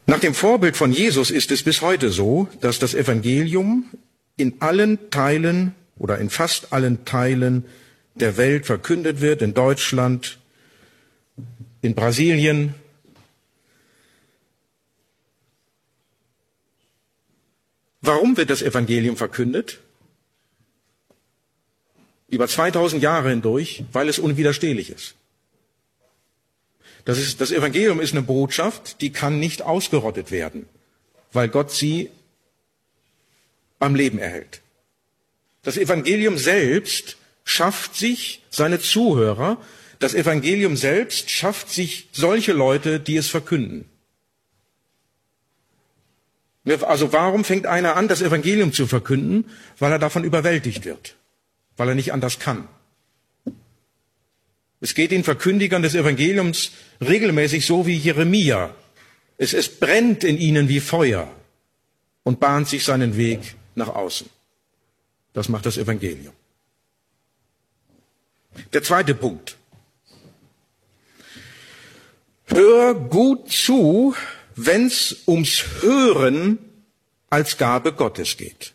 Nach dem Vorbild von Jesus ist es bis heute so, dass das Evangelium in allen Teilen oder in fast allen Teilen der Welt verkündet wird, in Deutschland, in Brasilien. Warum wird das Evangelium verkündet? Über 2000 Jahre hindurch, weil es unwiderstehlich ist. Das Evangelium ist eine Botschaft, die kann nicht ausgerottet werden, weil Gott sie am Leben erhält. Das Evangelium selbst schafft sich seine Zuhörer, das Evangelium selbst schafft sich solche Leute, die es verkünden. Also warum fängt einer an, das Evangelium zu verkünden? Weil er davon überwältigt wird, weil er nicht anders kann. Es geht den Verkündigern des Evangeliums regelmäßig so wie Jeremia. Es brennt in ihnen wie Feuer und bahnt sich seinen Weg nach außen. Das macht das Evangelium. Der zweite Punkt. Hör gut zu, wenn es ums Hören als Gabe Gottes geht.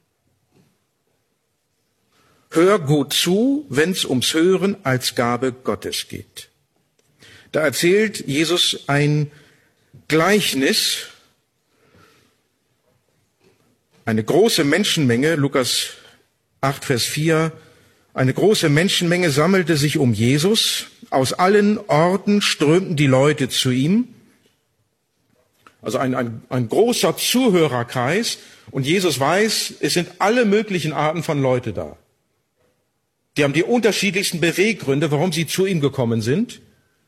Hör gut zu, wenn es ums Hören als Gabe Gottes geht. Da erzählt Jesus ein Gleichnis. Eine große Menschenmenge, Lukas 8, Vers 4, eine große Menschenmenge sammelte sich um Jesus. Aus allen Orten strömten die Leute zu ihm. Also ein großer Zuhörerkreis. Und Jesus weiß, es sind alle möglichen Arten von Leute da. Die haben die unterschiedlichsten Beweggründe, warum sie zu ihm gekommen sind.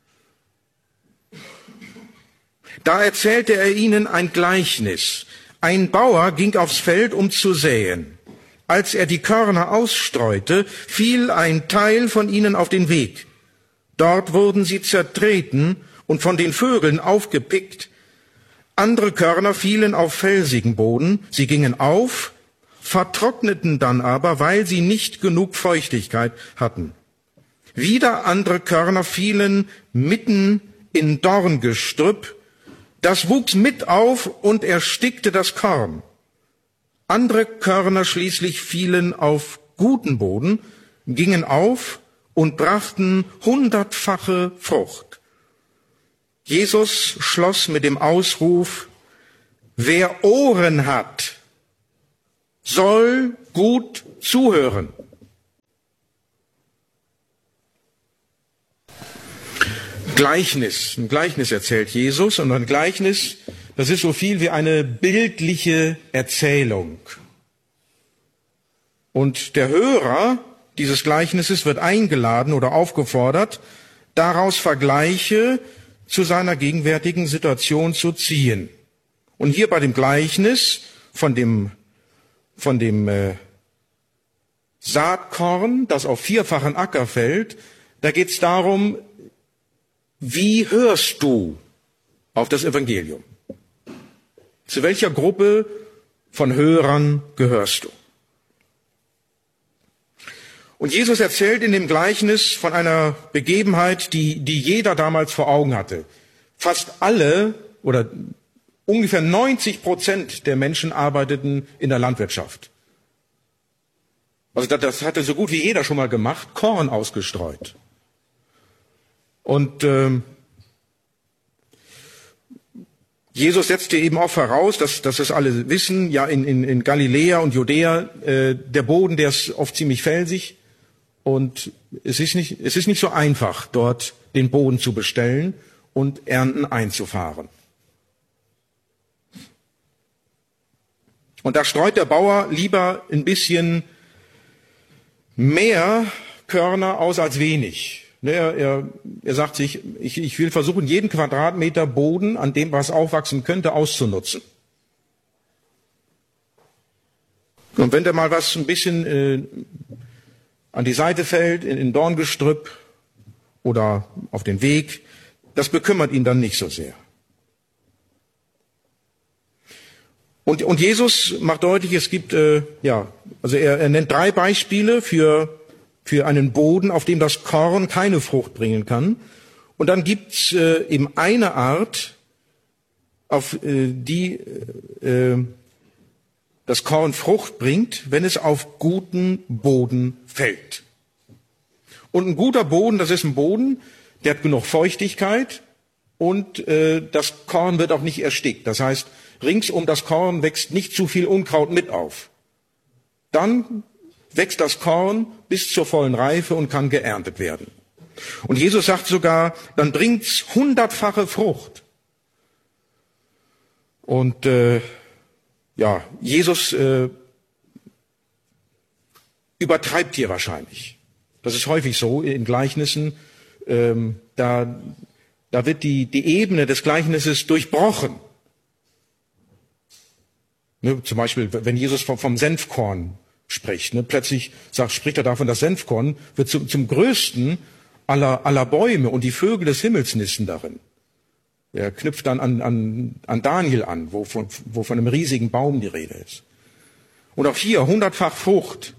Da erzählte er ihnen ein Gleichnis. Ein Bauer ging aufs Feld, um zu säen. Als er die Körner ausstreute, fiel ein Teil von ihnen auf den Weg. Dort wurden sie zertreten und von den Vögeln aufgepickt. Andere Körner fielen auf felsigen Boden. Sie gingen auf, vertrockneten dann aber, weil sie nicht genug Feuchtigkeit hatten. Wieder andere Körner fielen mitten in Dorngestrüpp. Das wuchs mit auf und erstickte das Korn. Andere Körner schließlich fielen auf guten Boden, gingen auf und brachten 100-fache Frucht. Jesus schloss mit dem Ausruf: Wer Ohren hat, soll gut zuhören. Ein Gleichnis erzählt Jesus, und ein Gleichnis, das ist so viel wie eine bildliche Erzählung. Und der Hörer dieses Gleichnisses wird eingeladen oder aufgefordert, daraus Vergleiche zu seiner gegenwärtigen Situation zu ziehen. Und hier bei dem Gleichnis von dem Saatkorn, das auf 4-fachen Acker fällt, da geht es darum, wie hörst du auf das Evangelium? Zu welcher Gruppe von Hörern gehörst du? Und Jesus erzählt in dem Gleichnis von einer Begebenheit, die jeder damals vor Augen hatte. Fast alle oder ungefähr 90% der Menschen arbeiteten in der Landwirtschaft. Also das hatte so gut wie jeder schon mal gemacht, Korn ausgestreut. Und Jesus setzte eben auch voraus, dass es alle wissen, ja in Galiläa und Judäa, der Boden, der ist oft ziemlich felsig. Und es ist nicht so einfach, dort den Boden zu bestellen und Ernten einzufahren. Und da streut der Bauer lieber ein bisschen mehr Körner aus als wenig. Er sagt sich, ich will versuchen, jeden Quadratmeter Boden, an dem was aufwachsen könnte, auszunutzen. Und wenn da mal was ein bisschen an die Seite fällt, in Dorngestrüpp oder auf den Weg, das bekümmert ihn dann nicht so sehr. Und Jesus macht deutlich, es gibt, also er nennt 3 Beispiele für einen Boden, auf dem das Korn keine Frucht bringen kann. Und dann gibt's eben eine Art, auf die das Korn Frucht bringt, wenn es auf guten Boden fällt. Und ein guter Boden, das ist ein Boden, der hat genug Feuchtigkeit und das Korn wird auch nicht erstickt. Das heißt, rings um das Korn wächst nicht zu viel Unkraut mit auf. Dann wächst das Korn bis zur vollen Reife und kann geerntet werden. Und Jesus sagt sogar, dann bringt's 100-fache Frucht. Und Jesus übertreibt hier wahrscheinlich. Das ist häufig so in Gleichnissen. Da wird die Ebene des Gleichnisses durchbrochen. Ne, zum Beispiel, wenn Jesus vom Senfkorn spricht, ne, plötzlich spricht er davon, das Senfkorn wird zum größten aller Bäume und die Vögel des Himmels nisten darin. Er knüpft dann an Daniel an, wo von einem riesigen Baum die Rede ist. Und auch hier 100-fach Frucht.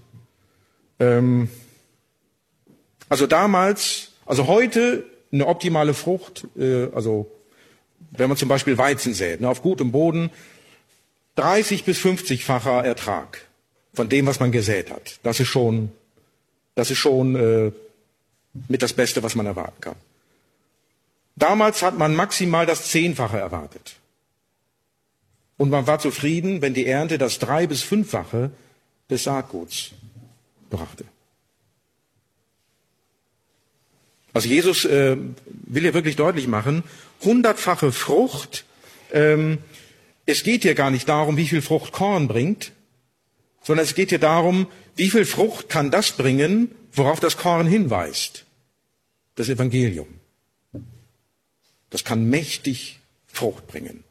Also heute eine optimale Frucht, also wenn man zum Beispiel Weizen sät, ne, auf gutem Boden, 30 bis 50-facher Ertrag von dem, was man gesät hat. Das ist schon mit das Beste, was man erwarten kann. Damals hat man maximal das 10-fache erwartet. Und man war zufrieden, wenn die Ernte das 3- bis 5-fache des Saatguts brachte. Also Jesus will hier wirklich deutlich machen, 100-fache Frucht. Es geht hier gar nicht darum, wie viel Frucht Korn bringt, sondern es geht hier darum, wie viel Frucht kann das bringen, worauf das Korn hinweist. Das Evangelium. Das kann mächtig Frucht bringen.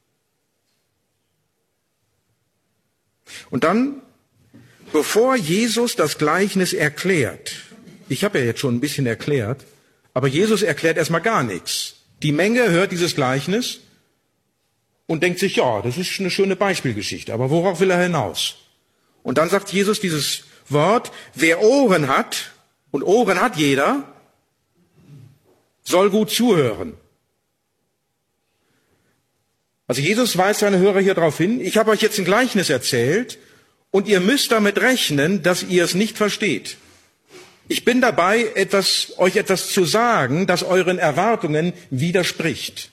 Und dann, bevor Jesus das Gleichnis erklärt, ich habe ja jetzt schon ein bisschen erklärt, aber Jesus erklärt erstmal gar nichts. Die Menge hört dieses Gleichnis und denkt sich, ja, das ist eine schöne Beispielgeschichte, aber worauf will er hinaus? Und dann sagt Jesus dieses Wort, wer Ohren hat, und Ohren hat jeder, soll gut zuhören. Also Jesus weist seine Hörer hier darauf hin, ich habe euch jetzt ein Gleichnis erzählt und ihr müsst damit rechnen, dass ihr es nicht versteht. Ich bin dabei, euch etwas zu sagen, das euren Erwartungen widerspricht.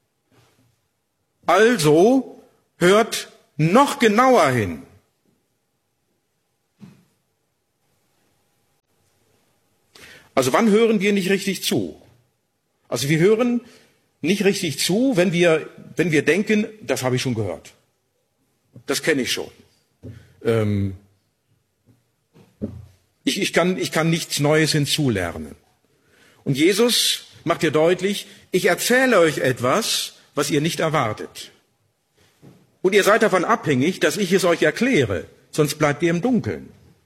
Also hört noch genauer hin. Also wann hören wir nicht richtig zu? Also wir hören nicht richtig zu, wenn wir denken, das habe ich schon gehört. Das kenne ich schon. Ich kann nichts Neues hinzulernen. Und Jesus macht dir deutlich, ich erzähle euch etwas, was ihr nicht erwartet. Und ihr seid davon abhängig, dass ich es euch erkläre, sonst bleibt ihr im Dunkeln.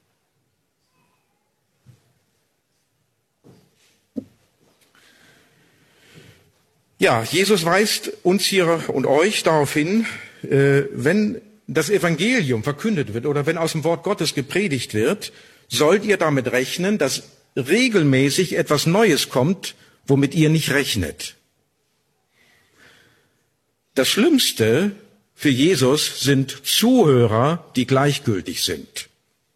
Ja, Jesus weist uns hier und euch darauf hin, wenn das Evangelium verkündet wird oder wenn aus dem Wort Gottes gepredigt wird, sollt ihr damit rechnen, dass regelmäßig etwas Neues kommt, womit ihr nicht rechnet. Das Schlimmste für Jesus sind Zuhörer, die gleichgültig sind.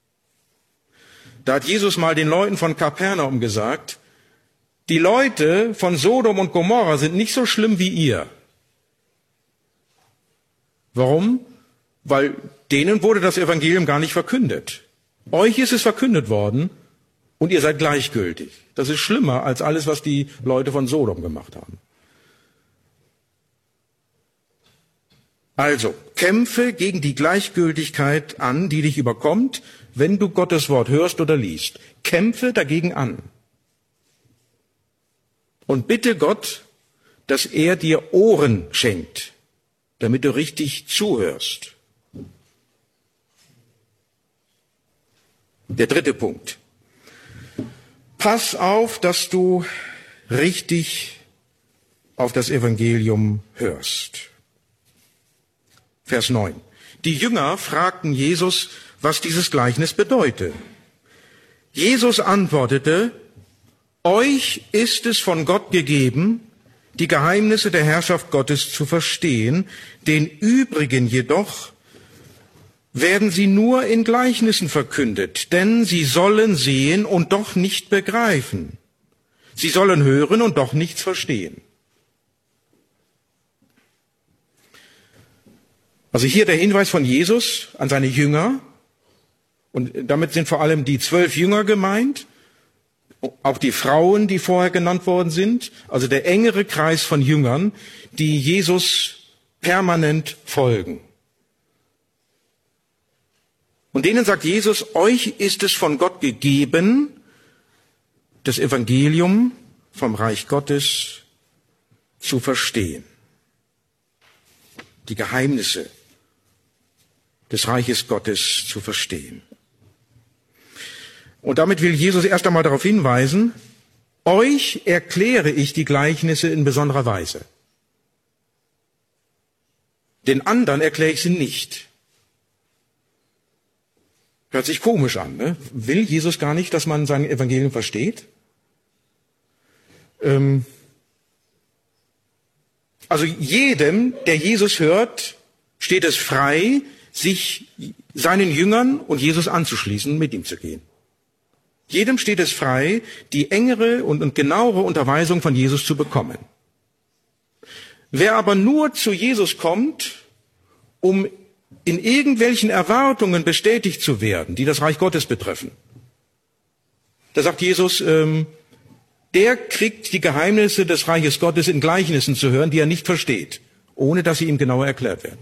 Da hat Jesus mal den Leuten von Kapernaum gesagt, die Leute von Sodom und Gomorra sind nicht so schlimm wie ihr. Warum? Weil denen wurde das Evangelium gar nicht verkündet. Euch ist es verkündet worden und ihr seid gleichgültig. Das ist schlimmer als alles, was die Leute von Sodom gemacht haben. Also, kämpfe gegen die Gleichgültigkeit an, die dich überkommt, wenn du Gottes Wort hörst oder liest. Kämpfe dagegen an. Und bitte Gott, dass er dir Ohren schenkt, damit du richtig zuhörst. Der dritte Punkt. Pass auf, dass du richtig auf das Evangelium hörst. Vers 9. Die Jünger fragten Jesus, was dieses Gleichnis bedeute. Jesus antwortete, euch ist es von Gott gegeben, die Geheimnisse der Herrschaft Gottes zu verstehen. Den übrigen jedoch werden sie nur in Gleichnissen verkündet, denn sie sollen sehen und doch nicht begreifen. Sie sollen hören und doch nichts verstehen. Also hier der Hinweis von Jesus an seine Jünger, und damit sind vor allem die 12 Jünger gemeint, auch die Frauen, die vorher genannt worden sind, also der engere Kreis von Jüngern, die Jesus permanent folgen. Und denen sagt Jesus, euch ist es von Gott gegeben, das Evangelium vom Reich Gottes zu verstehen. Die Geheimnisse des Reiches Gottes zu verstehen. Und damit will Jesus erst einmal darauf hinweisen, euch erkläre ich die Gleichnisse in besonderer Weise. Den anderen erkläre ich sie nicht. Hört sich komisch an, ne? Will Jesus gar nicht, dass man sein Evangelium versteht? Also jedem, der Jesus hört, steht es frei, sich seinen Jüngern und Jesus anzuschließen, mit ihm zu gehen. Jedem steht es frei, die engere und genauere Unterweisung von Jesus zu bekommen. Wer aber nur zu Jesus kommt, um in irgendwelchen Erwartungen bestätigt zu werden, die das Reich Gottes betreffen, da sagt Jesus, der kriegt die Geheimnisse des Reiches Gottes in Gleichnissen zu hören, die er nicht versteht, ohne dass sie ihm genauer erklärt werden.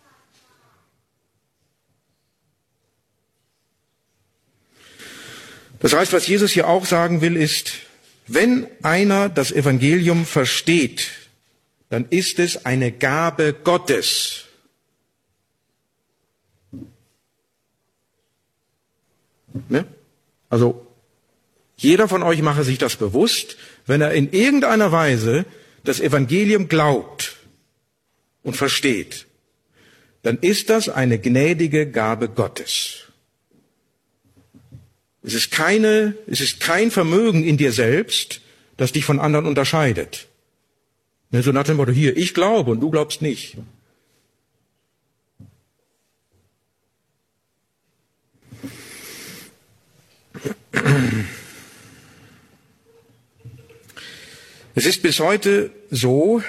Das heißt, was Jesus hier auch sagen will, ist, wenn einer das Evangelium versteht, dann ist es eine Gabe Gottes. Ne? Also, jeder von euch mache sich das bewusst, wenn er in irgendeiner Weise das Evangelium glaubt und versteht, dann ist das eine gnädige Gabe Gottes. Es ist kein Vermögen in dir selbst, das dich von anderen unterscheidet. So nach dem Motto, hier, ich glaube und du glaubst nicht. Es ist bis heute so,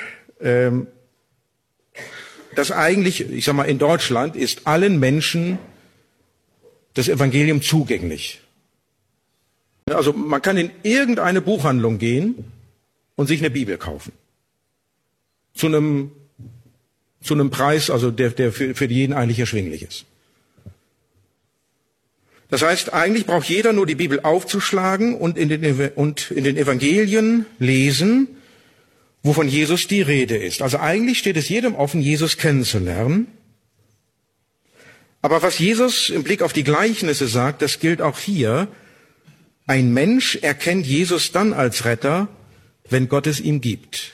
dass eigentlich, ich sag mal, in Deutschland ist allen Menschen das Evangelium zugänglich. Also man kann in irgendeine Buchhandlung gehen und sich eine Bibel kaufen. Zu einem Preis, also der für jeden eigentlich erschwinglich ist. Das heißt, eigentlich braucht jeder nur die Bibel aufzuschlagen und in den Evangelien lesen, wovon Jesus die Rede ist. Also eigentlich steht es jedem offen, Jesus kennenzulernen. Aber was Jesus im Blick auf die Gleichnisse sagt, das gilt auch hier. Ein Mensch erkennt Jesus dann als Retter, wenn Gott es ihm gibt.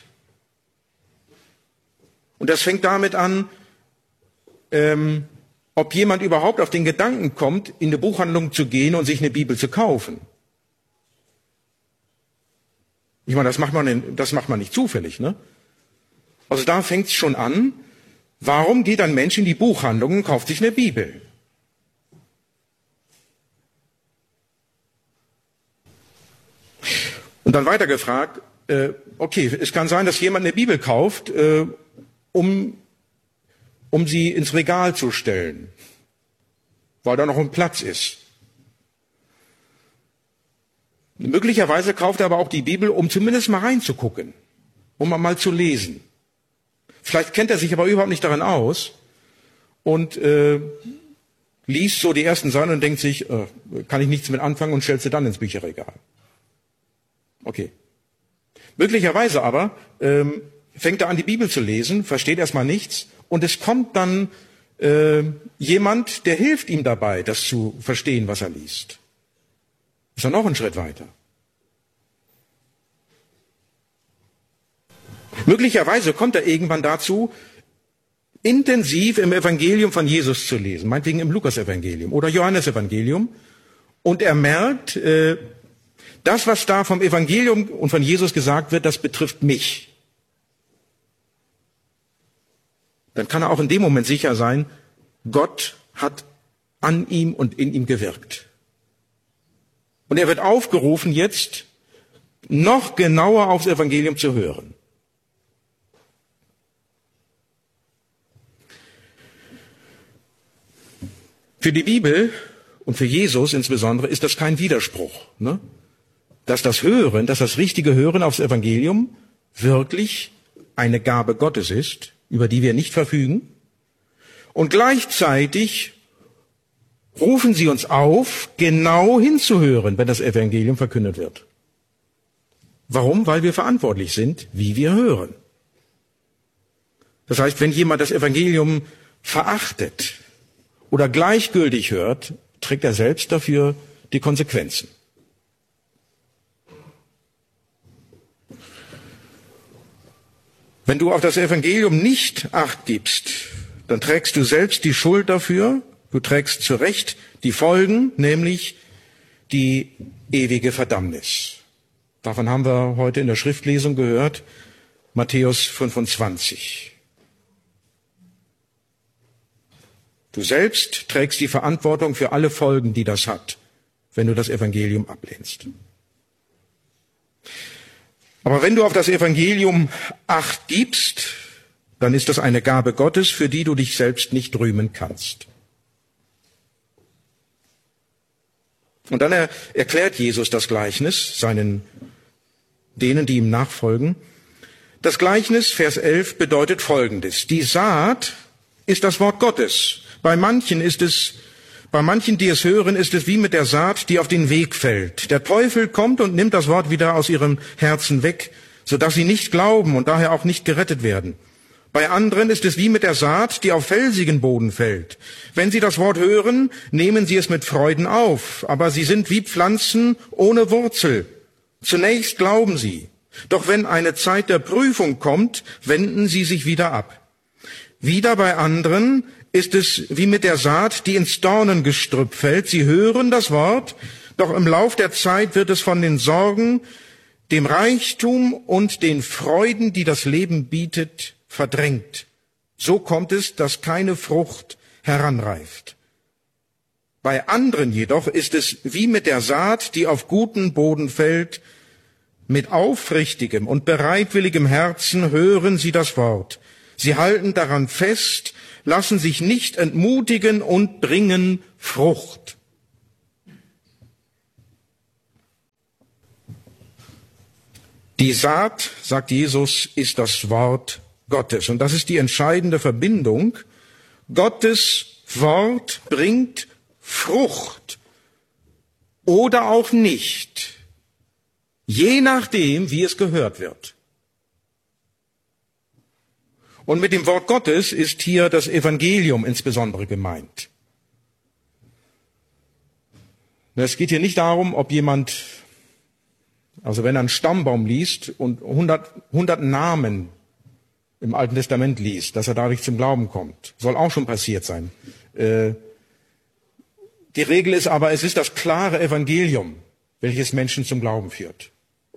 Und das fängt damit an, ob jemand überhaupt auf den Gedanken kommt, in eine Buchhandlung zu gehen und sich eine Bibel zu kaufen. Ich meine, das macht man nicht zufällig, ne? Also da fängt es schon an. Warum geht ein Mensch in die Buchhandlung und kauft sich eine Bibel? Und dann weiter gefragt, okay, es kann sein, dass jemand eine Bibel kauft, um sie ins Regal zu stellen, weil da noch ein Platz ist. Möglicherweise kauft er aber auch die Bibel, um zumindest mal reinzugucken, um mal zu lesen. Vielleicht kennt er sich aber überhaupt nicht darin aus und liest so die ersten Seiten und denkt sich, kann ich nichts mit anfangen und stellt sie dann ins Bücherregal. Okay. Möglicherweise aber fängt er an, die Bibel zu lesen, versteht erstmal nichts und es kommt dann jemand, der hilft ihm dabei, das zu verstehen, was er liest. Ist er noch einen Schritt weiter. Möglicherweise kommt er irgendwann dazu, intensiv im Evangelium von Jesus zu lesen, meinetwegen im Lukas-Evangelium oder Johannes-Evangelium, und er merkt, das, was da vom Evangelium und von Jesus gesagt wird, das betrifft mich. dann kann er auch in dem Moment sicher sein, Gott hat an ihm und in ihm gewirkt. Und er wird aufgerufen, jetzt noch genauer aufs Evangelium zu hören. Für die Bibel und für Jesus insbesondere ist das kein Widerspruch, ne? Dass das richtige Hören aufs Evangelium wirklich eine Gabe Gottes ist, über die wir nicht verfügen. Und gleichzeitig rufen sie uns auf, genau hinzuhören, wenn das Evangelium verkündet wird. Warum? Weil wir verantwortlich sind, wie wir hören. Das heißt, wenn jemand das Evangelium verachtet oder gleichgültig hört, trägt er selbst dafür die Konsequenzen. Wenn du auf das Evangelium nicht Acht gibst, dann trägst du selbst die Schuld dafür, du trägst zu Recht die Folgen, nämlich die ewige Verdammnis. Davon haben wir heute in der Schriftlesung gehört, Matthäus 25. Du selbst trägst die Verantwortung für alle Folgen, die das hat, wenn du das Evangelium ablehnst. Aber wenn du auf das Evangelium Acht gibst, dann ist das eine Gabe Gottes, für die du dich selbst nicht rühmen kannst. Und dann erklärt Jesus das Gleichnis denen, die ihm nachfolgen. Das Gleichnis, Vers 11, bedeutet Folgendes. Die Saat ist das Wort Gottes. Bei manchen, die es hören, ist es wie mit der Saat, die auf den Weg fällt. Der Teufel kommt und nimmt das Wort wieder aus ihrem Herzen weg, sodass sie nicht glauben und daher auch nicht gerettet werden. Bei anderen ist es wie mit der Saat, die auf felsigen Boden fällt. Wenn sie das Wort hören, nehmen sie es mit Freuden auf, aber sie sind wie Pflanzen ohne Wurzel. Zunächst glauben sie, doch wenn eine Zeit der Prüfung kommt, wenden sie sich wieder ab. Wieder bei anderen ist es wie mit der Saat, die ins Dornengestrüpp fällt. Sie hören das Wort, doch im Lauf der Zeit wird es von den Sorgen, dem Reichtum und den Freuden, die das Leben bietet, verdrängt. So kommt es, dass keine Frucht heranreift. Bei anderen jedoch ist es wie mit der Saat, die auf guten Boden fällt. Mit aufrichtigem und bereitwilligem Herzen hören sie das Wort. Sie halten daran fest, lassen sich nicht entmutigen und bringen Frucht. Die Saat, sagt Jesus, ist das Wort Gottes. Und das ist die entscheidende Verbindung. Gottes Wort bringt Frucht oder auch nicht, je nachdem, wie es gehört wird. Und mit dem Wort Gottes ist hier das Evangelium insbesondere gemeint. Es geht hier nicht darum, ob jemand, also wenn er einen Stammbaum liest und 100 Namen im Alten Testament liest, dass er dadurch zum Glauben kommt. Soll auch schon passiert sein. Die Regel ist aber, es ist das klare Evangelium, welches Menschen zum Glauben führt.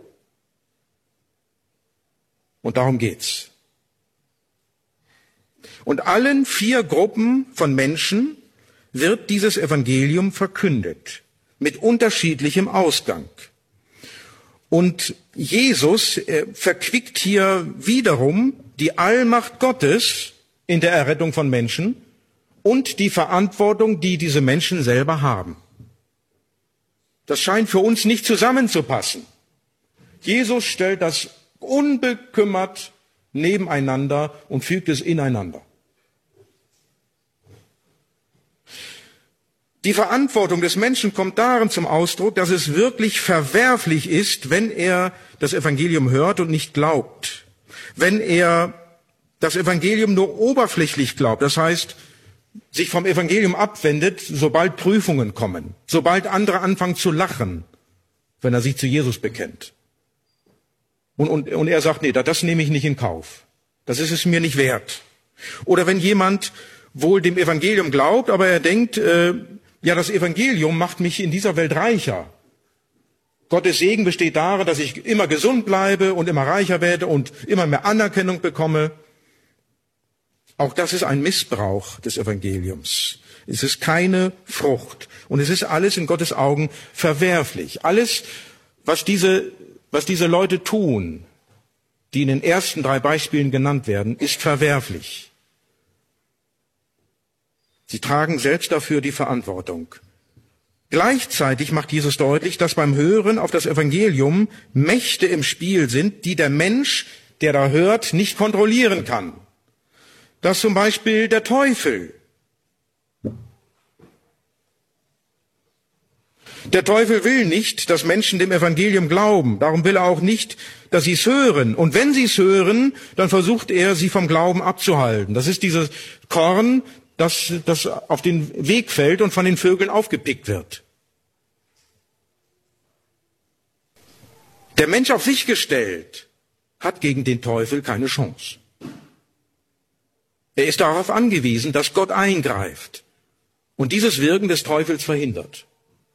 Und darum geht's. Und allen 4 Gruppen von Menschen wird dieses Evangelium verkündet, mit unterschiedlichem Ausgang. Und Jesus verquickt hier wiederum die Allmacht Gottes in der Errettung von Menschen und die Verantwortung, die diese Menschen selber haben. Das scheint für uns nicht zusammenzupassen. Jesus stellt das unbekümmert nebeneinander und fügt es ineinander. Die Verantwortung des Menschen kommt darin zum Ausdruck, dass es wirklich verwerflich ist, wenn er das Evangelium hört und nicht glaubt. Wenn er das Evangelium nur oberflächlich glaubt, das heißt, sich vom Evangelium abwendet, sobald Prüfungen kommen, sobald andere anfangen zu lachen, wenn er sich zu Jesus bekennt. Und er sagt, nee, das nehme ich nicht in Kauf. Das ist es mir nicht wert. Oder wenn jemand wohl dem Evangelium glaubt, aber er denkt, ja, das Evangelium macht mich in dieser Welt reicher. Gottes Segen besteht darin, dass ich immer gesund bleibe und immer reicher werde und immer mehr Anerkennung bekomme. Auch das ist ein Missbrauch des Evangeliums. Es ist keine Frucht. Und es ist alles in Gottes Augen verwerflich. Alles, was diese Leute tun, die in den ersten 3 Beispielen genannt werden, ist verwerflich. Sie tragen selbst dafür die Verantwortung. Gleichzeitig macht Jesus deutlich, dass beim Hören auf das Evangelium Mächte im Spiel sind, die der Mensch, der da hört, nicht kontrollieren kann. Dass zum Beispiel der Teufel. Der Teufel will nicht, dass Menschen dem Evangelium glauben. Darum will er auch nicht, dass sie es hören. Und wenn sie es hören, dann versucht er, sie vom Glauben abzuhalten. Das ist dieses Korn, das auf den Weg fällt und von den Vögeln aufgepickt wird. Der Mensch auf sich gestellt hat gegen den Teufel keine Chance. Er ist darauf angewiesen, dass Gott eingreift und dieses Wirken des Teufels verhindert.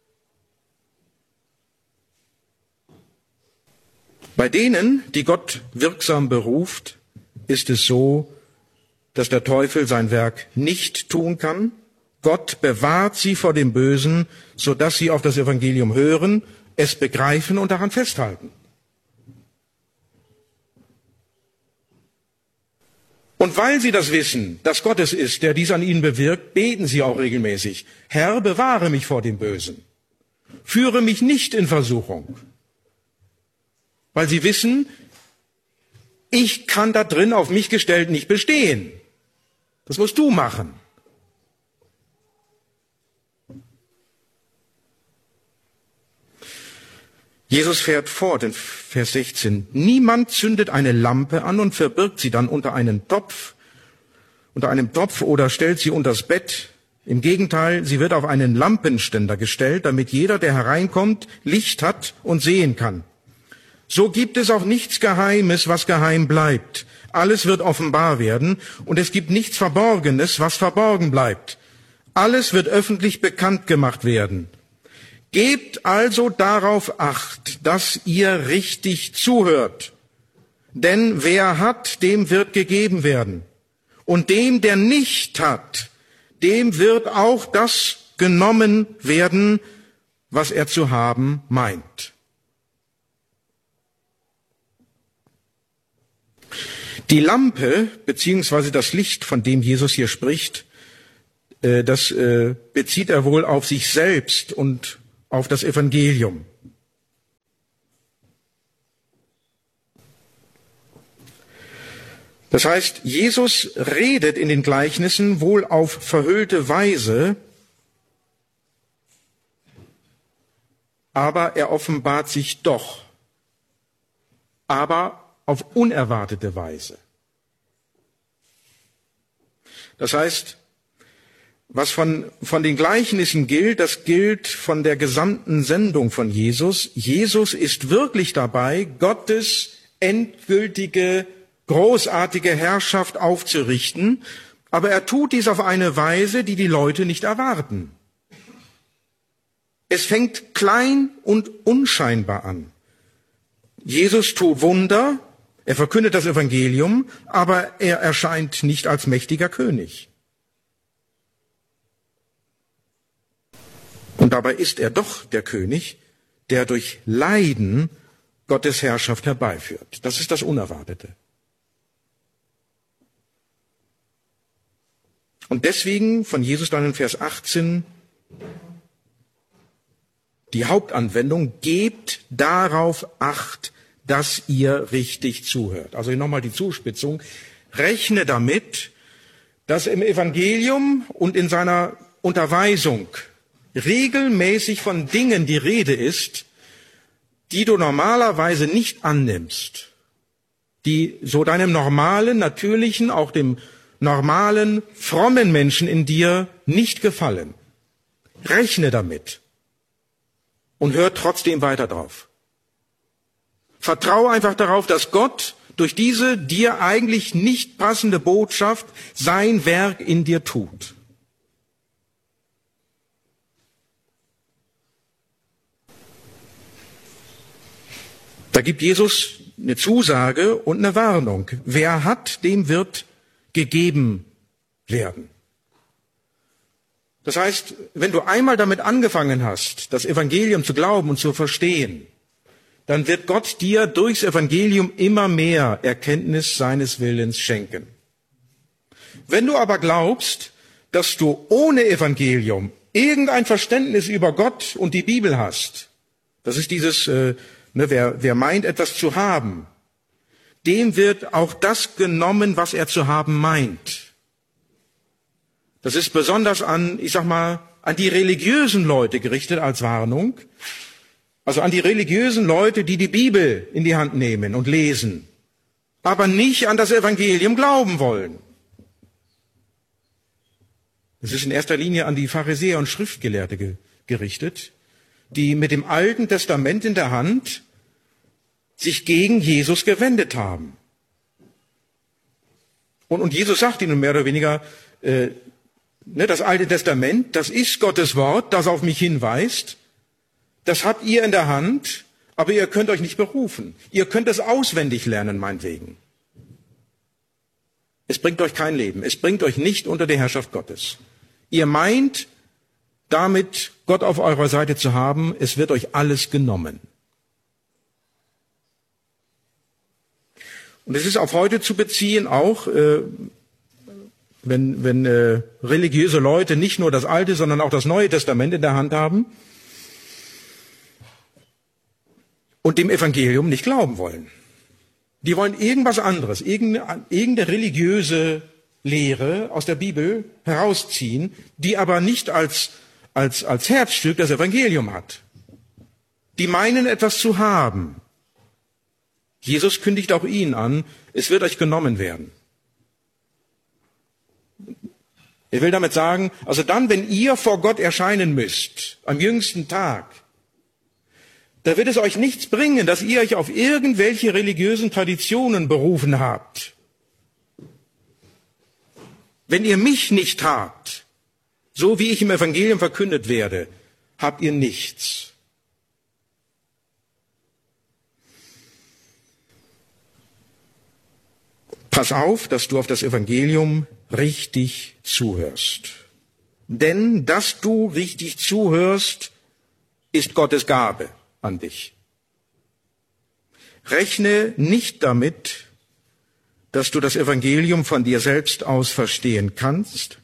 Bei denen, die Gott wirksam beruft, ist es so, dass der Teufel sein Werk nicht tun kann. Gott bewahrt sie vor dem Bösen, sodass sie auf das Evangelium hören, es begreifen und daran festhalten. Und weil sie das wissen, dass Gott es ist, der dies an ihnen bewirkt, beten sie auch regelmäßig: Herr, bewahre mich vor dem Bösen. Führe mich nicht in Versuchung. Weil sie wissen, ich kann da drin auf mich gestellt nicht bestehen. Das musst du machen. Jesus fährt fort in Vers 16. Niemand zündet eine Lampe an und verbirgt sie dann unter einem Topf oder stellt sie unters Bett. Im Gegenteil, sie wird auf einen Lampenständer gestellt, damit jeder, der hereinkommt, Licht hat und sehen kann. So gibt es auch nichts Geheimes, was geheim bleibt. Alles wird offenbar werden und es gibt nichts Verborgenes, was verborgen bleibt. Alles wird öffentlich bekannt gemacht werden. Gebt also darauf Acht, dass ihr richtig zuhört. Denn wer hat, dem wird gegeben werden. Und dem, der nicht hat, dem wird auch das genommen werden, was er zu haben meint. Die Lampe, beziehungsweise das Licht, von dem Jesus hier spricht, das bezieht er wohl auf sich selbst und auf das Evangelium. Das heißt, Jesus redet in den Gleichnissen wohl auf verhüllte Weise, aber er offenbart sich doch, aber auf unerwartete Weise. Das heißt, was von den Gleichnissen gilt, das gilt von der gesamten Sendung von Jesus. Jesus ist wirklich dabei, Gottes endgültige, großartige Herrschaft aufzurichten, aber er tut dies auf eine Weise, die die Leute nicht erwarten. Es fängt klein und unscheinbar an. Jesus tut Wunder, er verkündet das Evangelium, aber er erscheint nicht als mächtiger König. Und dabei ist er doch der König, der durch Leiden Gottes Herrschaft herbeiführt. Das ist das Unerwartete. Und deswegen von Jesus dann in Vers 18 die Hauptanwendung: Gebt darauf Acht, dass ihr richtig zuhört. Also hier nochmal die Zuspitzung. Rechne damit, dass im Evangelium und in seiner Unterweisung regelmäßig von Dingen die Rede ist, die du normalerweise nicht annimmst, die so deinem normalen, natürlichen, auch dem normalen, frommen Menschen in dir nicht gefallen. Rechne damit und hör trotzdem weiter drauf. Vertrau einfach darauf, dass Gott durch diese dir eigentlich nicht passende Botschaft sein Werk in dir tut. Da gibt Jesus eine Zusage und eine Warnung. Wer hat, dem wird gegeben werden. Das heißt, wenn du einmal damit angefangen hast, das Evangelium zu glauben und zu verstehen, dann wird Gott dir durchs Evangelium immer mehr Erkenntnis seines Willens schenken. Wenn du aber glaubst, dass du ohne Evangelium irgendein Verständnis über Gott und die Bibel hast, das ist dieses, wer meint, etwas zu haben, dem wird auch das genommen, was er zu haben meint. Das ist besonders an die religiösen Leute gerichtet als Warnung. Also an die religiösen Leute, die die Bibel in die Hand nehmen und lesen, aber nicht an das Evangelium glauben wollen. Es ist in erster Linie an die Pharisäer und Schriftgelehrte gerichtet, die mit dem Alten Testament in der Hand sich gegen Jesus gewendet haben. Und Jesus sagt ihnen mehr oder weniger, das Alte Testament, das ist Gottes Wort, das auf mich hinweist. Das habt ihr in der Hand, aber ihr könnt euch nicht berufen. Ihr könnt es auswendig lernen, meinetwegen. Es bringt euch kein Leben. Es bringt euch nicht unter die Herrschaft Gottes. Ihr meint, damit Gott auf eurer Seite zu haben, es wird euch alles genommen. Und es ist auf heute zu beziehen auch, wenn religiöse Leute nicht nur das Alte, sondern auch das Neue Testament in der Hand haben und dem Evangelium nicht glauben wollen. Die wollen irgendwas anderes, irgendeine religiöse Lehre aus der Bibel herausziehen, die aber nicht als Herzstück das Evangelium hat. Die meinen, etwas zu haben. Jesus kündigt auch ihnen an, es wird euch genommen werden. Er will damit sagen, also dann, wenn ihr vor Gott erscheinen müsst, am jüngsten Tag, da wird es euch nichts bringen, dass ihr euch auf irgendwelche religiösen Traditionen berufen habt. Wenn ihr mich nicht habt, so wie ich im Evangelium verkündet werde, habt ihr nichts. Pass auf, dass du auf das Evangelium richtig zuhörst. Denn, dass du richtig zuhörst, ist Gottes Gabe an dich. Rechne nicht damit, dass du das Evangelium von dir selbst aus verstehen kannst.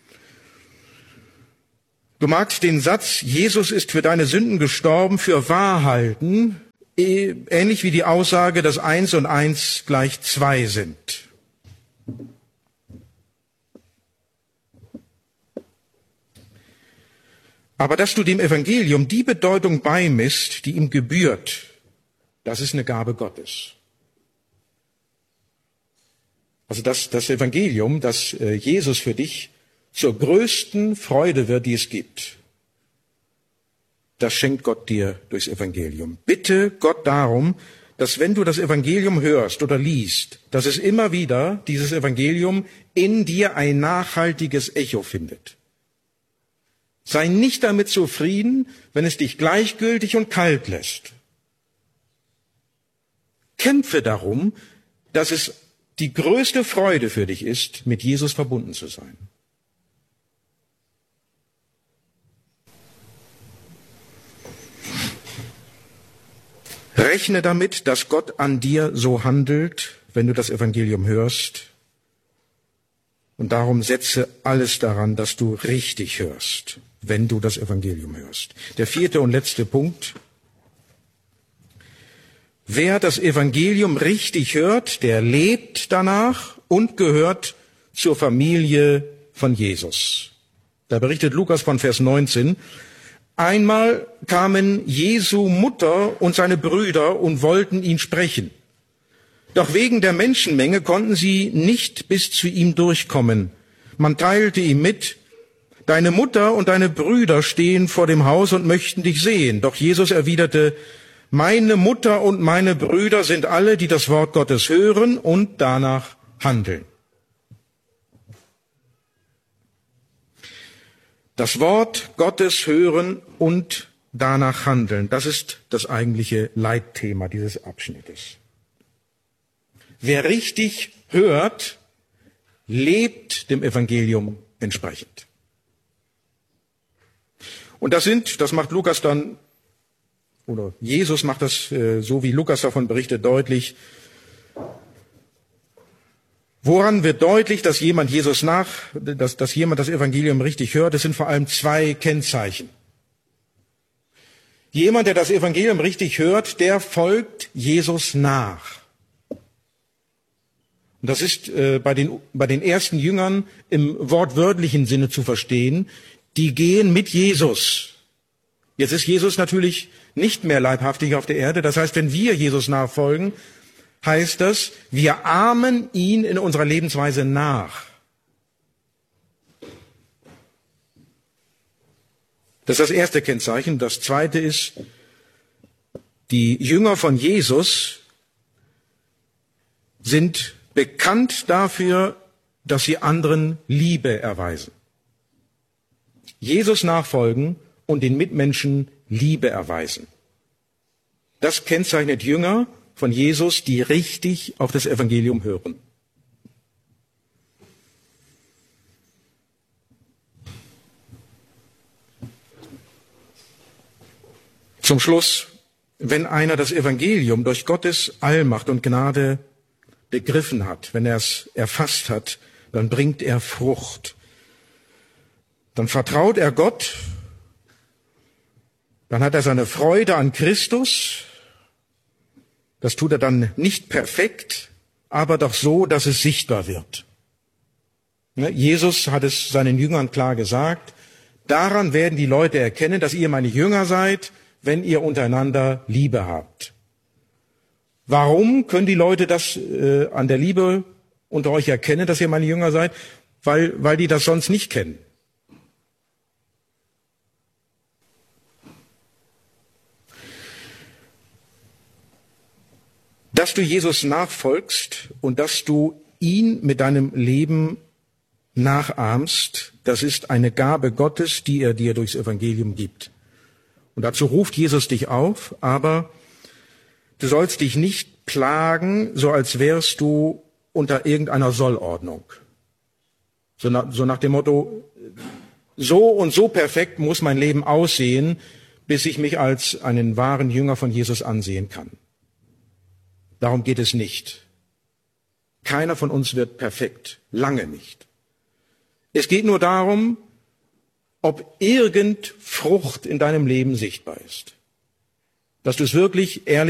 Du magst den Satz, Jesus ist für deine Sünden gestorben, für wahr halten, ähnlich wie die Aussage, dass 1 und 1 gleich 2 sind. Aber dass du dem Evangelium die Bedeutung beimisst, die ihm gebührt, das ist eine Gabe Gottes. Also das Evangelium, dass Jesus für dich zur größten Freude wird, die es gibt, das schenkt Gott dir durchs Evangelium. Bitte Gott darum, dass wenn du das Evangelium hörst oder liest, dass es immer wieder, dieses Evangelium, in dir ein nachhaltiges Echo findet. Sei nicht damit zufrieden, wenn es dich gleichgültig und kalt lässt. Kämpfe darum, dass es die größte Freude für dich ist, mit Jesus verbunden zu sein. Rechne damit, dass Gott an dir so handelt, wenn du das Evangelium hörst. Und darum setze alles daran, dass du richtig hörst, wenn du das Evangelium hörst. Der 4. und letzte Punkt. Wer das Evangelium richtig hört, der lebt danach und gehört zur Familie von Jesus. Da berichtet Lukas von Vers 19. Einmal kamen Jesu Mutter und seine Brüder und wollten ihn sprechen. Doch wegen der Menschenmenge konnten sie nicht bis zu ihm durchkommen. Man teilte ihm mit, deine Mutter und deine Brüder stehen vor dem Haus und möchten dich sehen. Doch Jesus erwiderte, meine Mutter und meine Brüder sind alle, die das Wort Gottes hören und danach handeln. Das Wort Gottes hören und danach handeln, das ist das eigentliche Leitthema dieses Abschnittes. Wer richtig hört, lebt dem Evangelium entsprechend. Und das macht Lukas dann, oder Jesus macht das, so wie Lukas davon berichtet, deutlich. Woran wird deutlich, dass jemand dass jemand das Evangelium richtig hört? Es sind vor allem zwei Kennzeichen. Jemand, der das Evangelium richtig hört, der folgt Jesus nach. Und das ist bei den ersten Jüngern im wortwörtlichen Sinne zu verstehen. Die gehen mit Jesus. Jetzt ist Jesus natürlich nicht mehr leibhaftig auf der Erde. Das heißt, wenn wir Jesus nachfolgen, heißt das, wir ahmen ihn in unserer Lebensweise nach. Das ist das erste Kennzeichen. Das zweite ist, die Jünger von Jesus sind bekannt dafür, dass sie anderen Liebe erweisen. Jesus nachfolgen und den Mitmenschen Liebe erweisen. Das kennzeichnet Jünger von Jesus, die richtig auf das Evangelium hören. Zum Schluss, wenn einer das Evangelium durch Gottes Allmacht und Gnade begriffen hat, wenn er es erfasst hat, dann bringt er Frucht. Dann vertraut er Gott, dann hat er seine Freude an Christus. Das tut er dann nicht perfekt, aber doch so, dass es sichtbar wird. Jesus hat es seinen Jüngern klar gesagt, daran werden die Leute erkennen, dass ihr meine Jünger seid, wenn ihr untereinander Liebe habt. Warum können die Leute das an der Liebe unter euch erkennen, dass ihr meine Jünger seid? Weil die das sonst nicht kennen. Dass du Jesus nachfolgst und dass du ihn mit deinem Leben nachahmst, das ist eine Gabe Gottes, die er dir durchs Evangelium gibt. Und dazu ruft Jesus dich auf, aber du sollst dich nicht plagen, so als wärst du unter irgendeiner Sollordnung. So nach dem Motto, so und so perfekt muss mein Leben aussehen, bis ich mich als einen wahren Jünger von Jesus ansehen kann. Darum geht es nicht. Keiner von uns wird perfekt, lange nicht. Es geht nur darum, ob irgend Frucht in deinem Leben sichtbar ist. Dass du es wirklich ehrlich